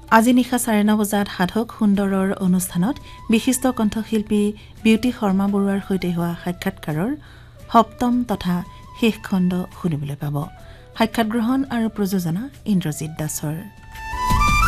আজি নিশা 9:30 বজাত সাধক সুন্দৰৰ অনুষ্ঠানত বিশিষ্ট কণ্ঠশিল্পী বিউটি শৰ্মা বৰুৱাৰ সৈতে হোৱা সাক্ষাৎকাৰৰ সপ্তম তথা শেষ খণ্ড শুনিবলৈ পাব। সাক্ষাৎ গ্ৰহণ আৰু প্ৰযোজনা ইন্দ্ৰজিৎ দাসৰ।